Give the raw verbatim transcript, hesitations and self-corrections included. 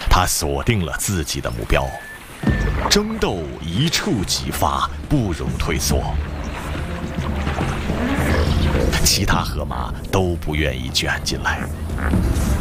他锁定了自己的目标，争斗一触即发，不容退缩。其他河马都不愿意卷进来。